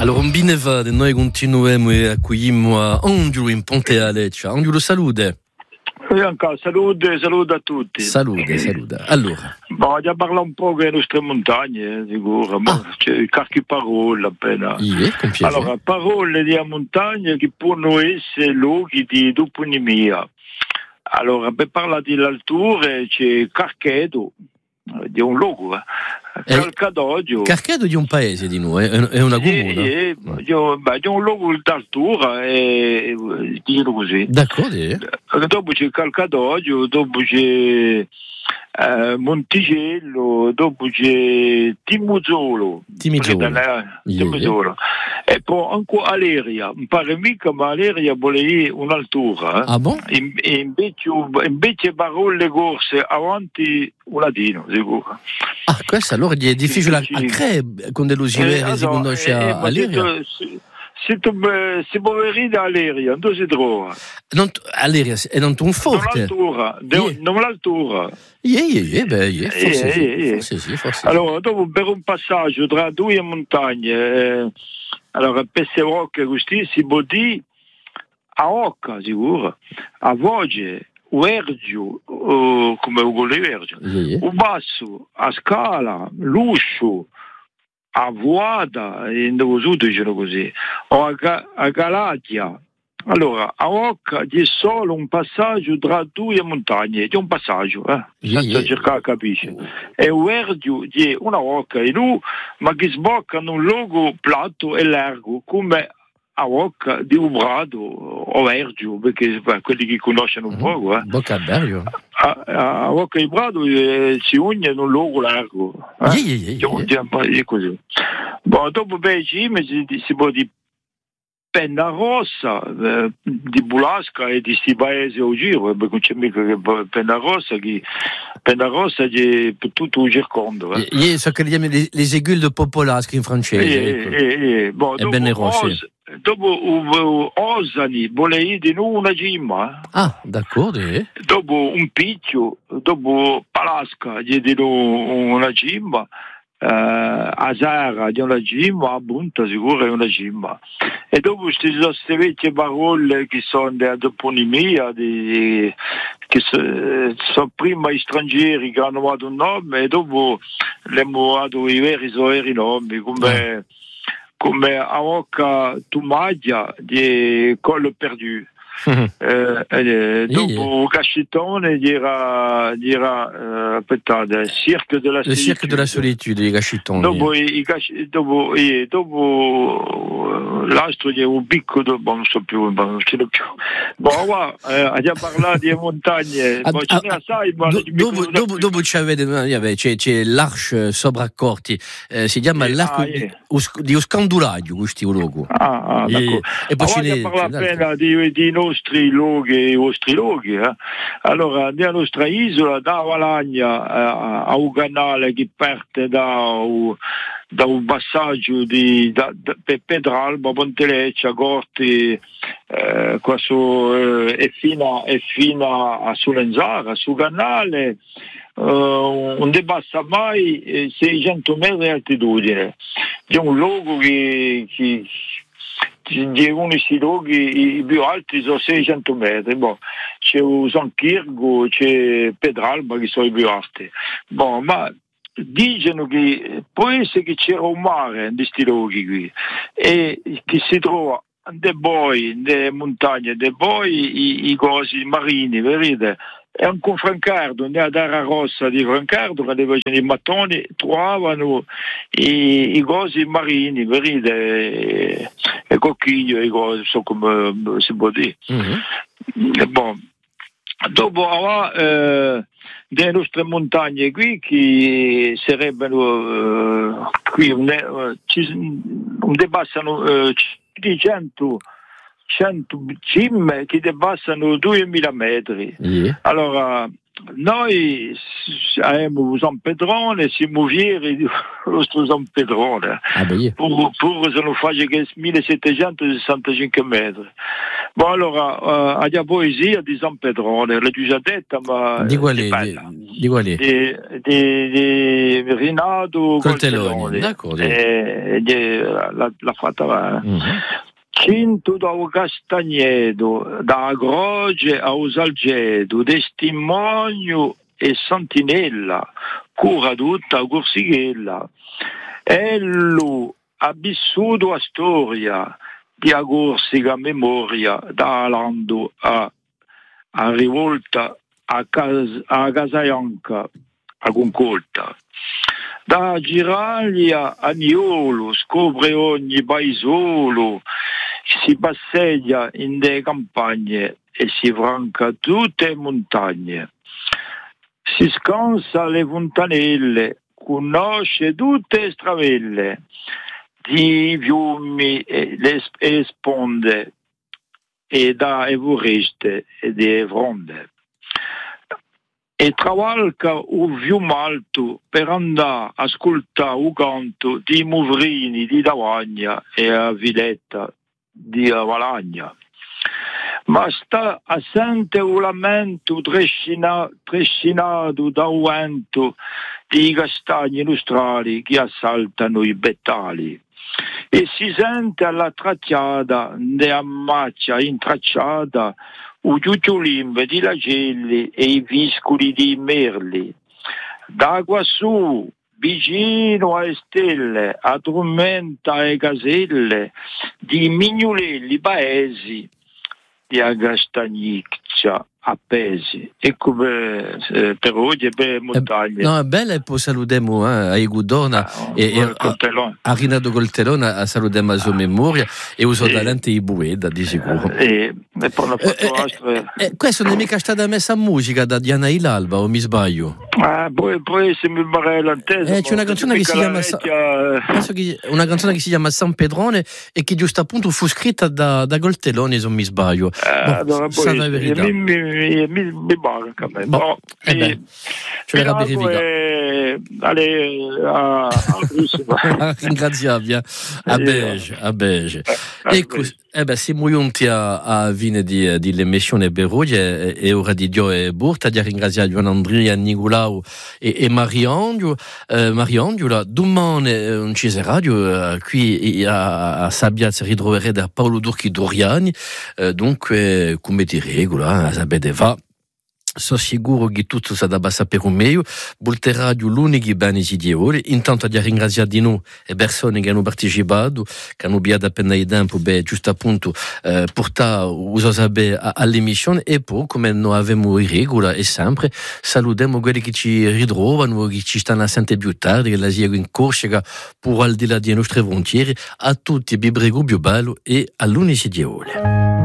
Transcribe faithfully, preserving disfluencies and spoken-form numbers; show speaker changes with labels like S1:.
S1: Allora, un binevade, noi continuiamo e accogliamo a Angelo in Ponte Aleccia. Angelo, salute.
S2: Salute, salute a tutti.
S1: Salute, salute. Allora.
S2: Ma già parla un po' delle nostre montagne, sicuro. Ma ah. C'è qualche parola appena.
S1: Yeah,
S2: allora, parole di montagne che possono essere luoghi di toponimia. Allora, per parlare dell'altura c'è Carchedo, di un luogo, eh. Calcadoggio.
S1: Carchedo di un paese di noi, è una comune.
S2: Sì, sì, di un luogo d'altura, e diciamo così.
S1: D'accordo. Eh.
S2: Dopo c'è Calcadoggio, dopo c'è eh, Monticello, dopo c'è Timuzzolo.
S1: Timuzzolo.
S2: Timuzzolo. E poi ancora Aleria. Non pare mica, ma Aleria vuole dire un'altura. Eh.
S1: Ah bon?
S2: In, invece, invece parole corse avanti un latino, sicuro.
S1: Ah, questo allora è difficile a credere con dello Siveri, si conosce
S2: eh,
S1: a Aleria.
S2: Se tu si può vedere a Aleria, dove si trova?
S1: Non, Aleria è non un forte.
S2: Non l'altura, yeah. Non l'altura.
S1: Yeah, yeah, yeah, beh, yeah, forse,
S2: yeah,
S1: sì,
S2: yeah, yeah.
S1: forse sì, forse
S2: allora, dopo per un passaggio tra due montagne, eh, allora per queste rocche così si può dire a Occa, sicuro, a Voge, Vergio, uh, come vuole Vergio,
S1: yeah, yeah.
S2: un basso, a Scala, Luscio, a Vuada, in Dovusuto dicevano così, o a, Ga- a Galatia. Allora, a Occa c'è solo un passaggio tra due montagne, c'è un passaggio, eh,
S1: yeah,
S2: senza
S1: yeah.
S2: cercare di capire. E Vergio c'è una rocca, e lui, ma che sbocca in un luogo platto e largo, come a Occa di Ubrado o Vergio, perché beh, quelli che conoscono un
S1: mm-hmm.
S2: po', eh.
S1: Boccabergo.
S2: A, a Occa di Ubrado eh, si unisce in un luogo largo, eh.
S1: yeah, yeah, yeah,
S2: yeah. È così. Bon, dopo beh, si, si può dire Penna Rossa, eh, di Bulasca e di sti paesi a giro, perché non c'è mica che Penna Rossa, che Penna Rossa è per tutto il circondo.
S1: Eh. Yeah, so che chiamiamo les, les aiguilles de Popolasque in francese.
S2: Eh, ecco. eh, eh. Bon,
S1: è bene rosse.
S2: Dopo uh, Osani, vuole dire di nuovo una gimma.
S1: Ah, d'accordo. Eh.
S2: Dopo un picchio, dopo Palasca, gli di nuovo una gimma. Uh, a Zara di una gimma, a Bunta sicuro è una gimma. E dopo queste vecchie parole che sono della toponimia, di, che so, sono prima gli stranieri che hanno dato un nome e dopo le hanno dato i veri, i veri nomi, come, eh. come a Occa Tumaglia di Collo Perdu. eh, eh, dopo Cascitone era, era eh, aspettate, Cirque de la
S1: Le Cirque de la Solitude di Cascitone.
S2: Dopo, i, i, dopo, i, dopo l'altro è un piccolo, bon, non so più, non ce l'ho più. Bon, qua, eh, abbiamo parlato di montagne,
S1: ah,
S2: bon,
S1: ah,
S2: ce n'è assai, ma
S1: do, dopo, dopo, dopo c'è, c'è, c'è l'Arche Sobraccorti, eh, si chiama eh, l'Arco ah, yeah. di Oscandulaggio, questo luogo.
S2: Ah, ah,
S1: e, e poi
S2: ah,
S1: ce
S2: parla appena di, di nostri luoghi e i vostri luoghi. Eh. Allora, nella nostra isola, da Valagna eh, a un canale che parte da, da un passaggio di da, da, per Pedralba, Ponteleccia, Gorti, eh, qua su, eh, e fino, e fino a Sulenzara, sul canale. Uh, non debassa mai eh, seicento metri di altitudine. C'è un luogo che, che di uno di questi luoghi i più alti sono seicento metri. Bon, c'è San Chirgo, c'è Pedralba che sono i più alti. Bon, ma dicono che può essere che c'era un mare in questi luoghi qui e che si trova dei boi, delle montagne, dei boi, i, i cosi marini, vedete? E anche un Francardo, nella Dara Rossa di Francardo, che aveva i mattoni, trovavano i, i cosi marini, vedete? E cocchiglie, i cosi, so come si può dire. Mm-hmm. E bon. Dopo aveva eh, delle nostre montagne qui che sarebbero eh, qui un, ci, un depassano eh, cento cento cimme che depassano duemila metri. Yeah. Allora, noi abbiamo San Pedrone, siamo fieri di nostro San Pedrone, ah, yeah. pur, pur se non faccia che millesettecentosessantacinque metri. Bon, allora, uh, la poesia di San Pedrone, l'ho già detta, ma
S1: di quali? Di quali?
S2: Di, di, di Rinato
S1: Coltelloni,
S2: d'accordo. E, di, la, la fatta mm-hmm. Cinto da Castagnedo, da Groge a Usalgedo, testimonio e sentinella, cura tutta a Corsighella. Ello ha vissuto a storia di agorsica memoria da Alando a, a rivolta a, Cas, a Casaianca a Concolta, da Giraglia a Niolo scopre ogni paesolo, si passeggia in de campagne e si franca tutte le montagne, si scansa le fontanelle, conosce tutte le stravelle di fiumi e le, e le sponde e da e foreste e di fronde e travalca un fiume alto per andare a ascoltare un canto di Muvrini di Davagna e a Villetta di Valagna, ma sta a sente un lamento trescina, trescinato da un vento di castagni illustrali che assaltano i bettali e si sente alla tracciata de ammaccia intracciata u giuciolimbe di lagelli e i viscoli di merli da quassù vicino alle stelle addormenta e caselle di mignolelli paesi di agastagniccia appesi e come eh, per oggi per montagne.
S1: No, è bella e poi salutiamo eh, a Gudona ah, e, e a, a Rinato Coltellone a salutiamo a sua ah, memoria e uso talento di Bueda di sicuro.
S2: E, e poi la
S1: eh, eh, eh, questo non è mica stata messa musica da Diana Ilalba o mi sbaglio?
S2: Ah, poi, poi se mi pare l'antesa.
S1: Eh, c'è una canzone che si chiama vecchia... che, una canzone che si chiama San Pedrone e che giusto appunto fu scritta da, da Coltellone se non mi sbaglio.
S2: Ah, bon, allora, poi, la verità. Mi, mi, mi, mi, mi manca a me. Bon, no,
S1: eh beh, ce l'era verificato.
S2: Allez, a, a
S1: ringraziarvi a Beige, a Beige. Ecco, eh beh, siamo giunti a, a fine di, di l'emissione Beruglie e, e ora di Dio e Burta, di ringraziare Giovanni Andrea, Nicolau e, e Mariangio. Eh, Mariangio, domani non ci sarà radio, qui a, a Sabbia si ritroverà da Paolo Durchi Doriani, eh, dunque come di regola, sapete va. Sono sicuro che tutto sarà basta per un meglio. Volte radio l'unico bene di oggi. Intanto di ringraziare di noi le persone che hanno partecipato, che hanno biato appena il tempo, beh, giusto appunto eh, portare usare all'emissione e poi, come noi abbiamo in regola e sempre, salutiamo quelli che ci ritrovano, che ci stanno a sentire più tardi, che la seguono in Corsica, per al di là delle nostre frontiere, a tutti, vi prego, più bello e all'unico di oggi.